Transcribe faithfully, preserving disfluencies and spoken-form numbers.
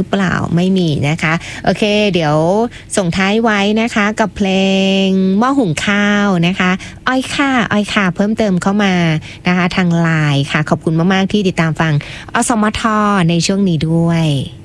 รือเปล่าไม่มีนะคะโอเคเดี๋ยวส่งท้ายไว้นะคะกับเพลงหม้อหุงข้าวนะคะอ้อยค่ะอ้อยค่ะเพิ่มเติมเข้ามานะคะทางไลน์ค่ะขอบคุณมากๆที่ติดตามฟังอสมทในช่วงนี้ด้วย